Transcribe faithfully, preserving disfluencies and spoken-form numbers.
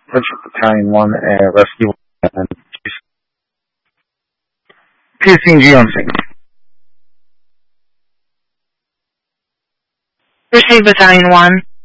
Richard Battalion one, uh, Rescue and P S C and G on signal. Receive Battalion one.